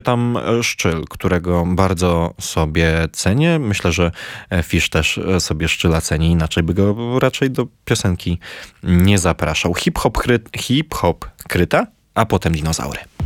Tam Szczyl, którego bardzo sobie cenię. Myślę, że Fish też sobie Szczyla ceni, inaczej by go raczej do piosenki nie zapraszał. Hip-hop Kryta, a potem Dinozaury.